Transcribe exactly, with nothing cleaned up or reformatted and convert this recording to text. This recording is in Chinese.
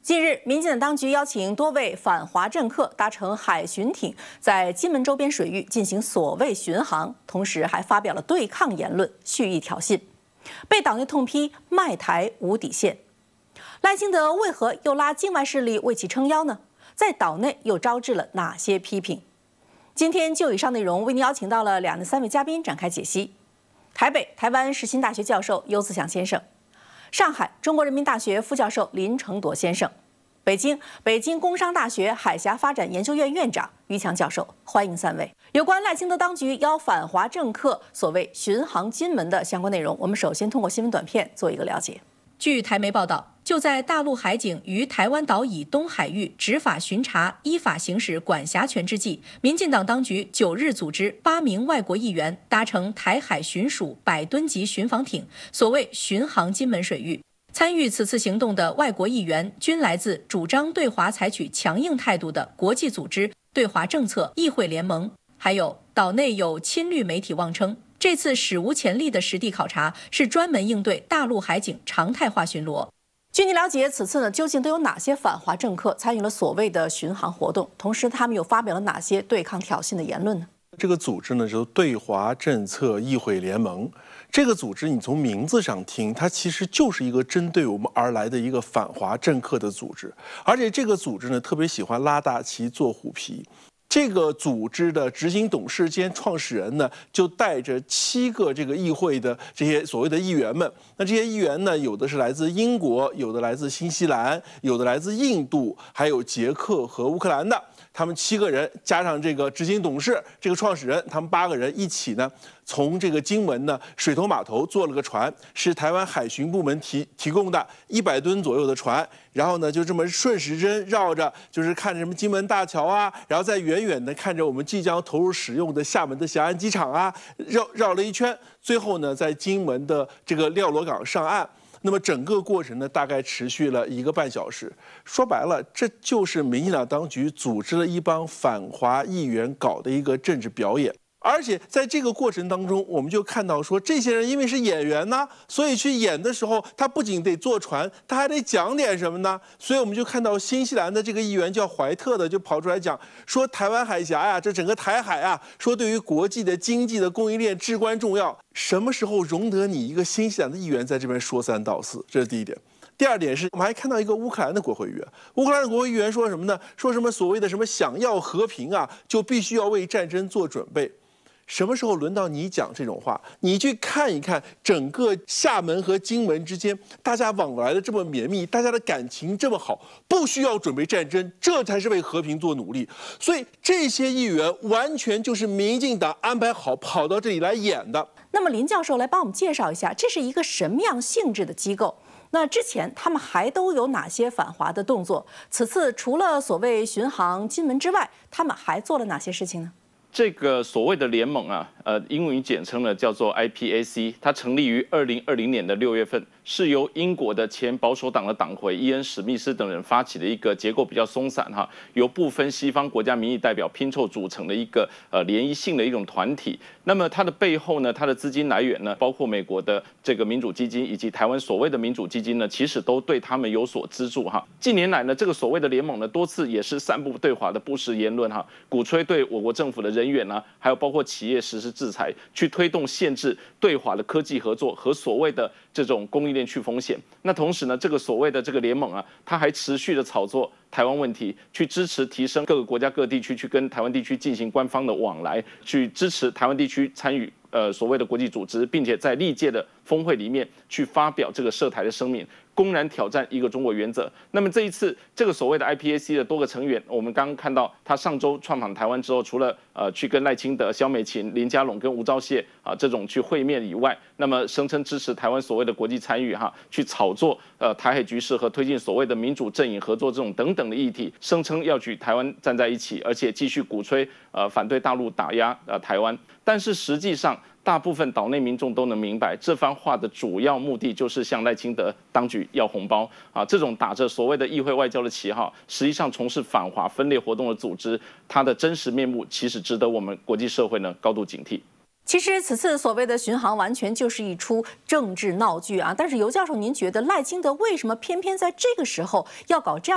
近日，民进党当局邀请多位反华政客搭乘海巡艇，在金门周边水域进行所谓巡航，同时还发表了对抗言论，蓄意挑衅，被岛内痛批卖台无底线。赖清德为何又拉境外势力为其撑腰呢？在岛内又招致了哪些批评？今天就以上内容，为您邀请到了两的三位嘉宾展开解析。台北台湾世新大学教授邱自强先生。 上海中国人民大学副教授林承铎先生，北京北京工商大学海峡发展研究院院长于强教授，欢迎三位。有关赖清德当局邀反华政客所谓巡航金门的相关内容，我们首先通过新闻短片做一个了解。据台媒报道，就在大陆海警于台湾岛以东海域执法巡查、依法行使管辖权之际，民进党当局九日组织八名外国议员搭乘台海巡署百吨级巡防艇，所谓巡航金门水域。参与此次行动的外国议员均来自主张对华采取强硬态度的国际组织对华政策议会联盟，还有岛内有亲绿媒体妄称，这次史无前例的实地考察是专门应对大陆海警常态化巡逻。据您了解，此次呢究竟都有哪些反华政客参与了所谓的巡航活动？同时，他们又发表了哪些对抗挑衅的言论呢？ 这个组织呢，就是对华政策议会联盟。这个组织，你从名字上听，它其实就是一个针对我们而来的一个反华政客的组织。而且这个组织呢，特别喜欢拉大旗做虎皮。这个组织的执行董事兼创始人呢，就带着七个这个议会的这些所谓的议员们。那这些议员呢，有的是来自英国，有的来自新西兰，有的来自印度，还有捷克和乌克兰的。他们七个人加上这个执行董事、这个创始人，他们八个人一起呢，从这个金门呢水头码头坐了个船，是台湾海巡部门提提供的一百吨左右的船，然后呢就这么顺时针绕着，就是看着什么金门大桥啊，然后再远远的看着我们即将投入使用的厦门的霞安机场啊，绕绕了一圈，最后呢在金门的这个廖罗港上岸。那么整个过程呢，大概持续了一个半小时。说白了，这就是民进党当局组织了一帮反华议员搞的一个政治表演。而且在这个过程当中，我们就看到说，这些人因为是演员呢，所以去演的时候，他不仅得坐船，他还得讲点什么呢？所以我们就看到新西兰的这个议员叫怀特的，就跑出来讲说，台湾海峡呀，这整个台海啊，说对于国际的经济的供应链至关重要。什么时候容得你一个新西兰的议员在这边说三道四？这是第一点。第二点是我们还看到一个乌克兰的国会议员，乌克兰的国会议员说什么呢？说什么所谓的什么想要和平啊，就必须要为战争做准备。什么时候轮到你讲这种话？你去看一看整个厦门和金门之间，大家往来的这么绵密，大家的感情这么好，不需要准备战争，这才是为和平做努力。所以这些议员完全就是民进党安排好跑到这里来演的。 那么林教授来帮我们介绍一下，这是一个什么样性质的机构？那之前他们还都有哪些反华的动作？此次除了所谓巡航金门之外，他们还做了哪些事情呢？ 这个所谓的联盟啊，呃，英文简称呢叫做 I P A C， 它成立于二零二零年的六月份，是由英国的前保守党的党魁伊恩·史密斯等人发起的一个结构比较松散哈，由部分西方国家民意代表拼凑组成的一个呃联谊性的一种团体。那么它的背后呢，它的资金来源呢，包括美国的这个民主基金以及台湾所谓的民主基金呢，其实都对他们有所资助哈。近年来呢，这个所谓的联盟呢，多次也是散布对华的不实言论哈，鼓吹对我国政府的人员啊，还有包括企业实施制裁，去推动限制对华的科技合作和所谓的这种供应链去风险。那同时呢，这个所谓的这个联盟啊，它还持续的炒作台湾问题，去支持提升各个国家各地区去跟台湾地区进行官方的往来，去支持台湾地区参与呃所谓的国际组织，并且在历届的峰会里面去发表这个涉台的声明，公然挑战一个中国原则。那么这一次这个所谓的 I P A C 的多个成员，我们刚刚看到他上周创访台湾之后，除了呃去跟赖清德、萧美琴、林佳龙跟吴钊燮啊这种去会面以外，那么声称支持台湾所谓的国际参与哈，去炒作呃台海局势和推进所谓的民主阵营合作这种等等的议题，声称要举台湾站在一起，而且继续鼓吹呃反对大陆打压呃台湾。但是实际上，大部分岛内民众都能明白，这番话的主要目的就是向赖清德当局要红包啊！这种打着所谓的议会外交的旗号，实际上从事反华分裂活动的组织，它的真实面目其实值得我们国际社会呢高度警惕。 其实此次所谓的巡航完全就是一出政治闹剧啊！但是尤教授，您觉得赖清德为什么偏偏在这个时候要搞这样？